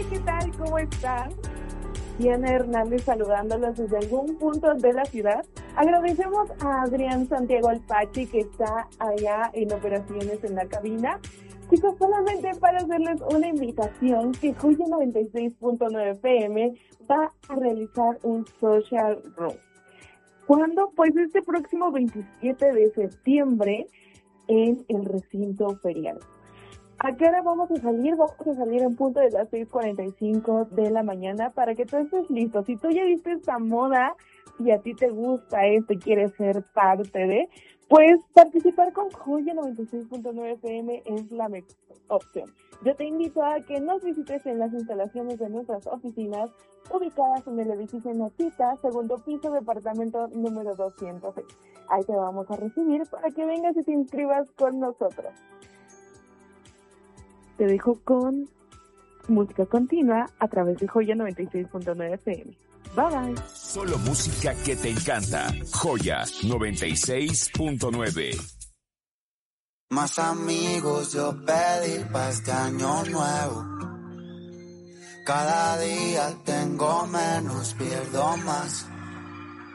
¿Qué tal? ¿Cómo están? Diana Hernández saludándolos desde algún punto de la ciudad. Agradecemos a Adrián Santiago Alpachi que está allá en operaciones en la cabina. Chicos, solamente para hacerles una invitación que Joya 96.9 PM va a realizar un social room. ¿Cuándo? Pues este próximo 27 de septiembre en el recinto ferial. ¿A qué hora vamos a salir? Vamos a salir en punto de las 6:45 de la mañana para que tú estés listo. Si tú ya viste esta moda y a ti te gusta esto y quieres ser parte de, pues participar con Joya 96.9 FM es la mejor opción. Yo te invito a que nos visites en las instalaciones de nuestras oficinas ubicadas en el edificio Notita, segundo piso, departamento número 206. Ahí te vamos a recibir para que vengas y te inscribas con nosotros. Te dejo con música continua a través de Joya 96.9 FM. Bye bye. Solo música que te encanta. Joya 96.9. Más amigos yo pedí para este año nuevo. Cada día tengo menos, pierdo más.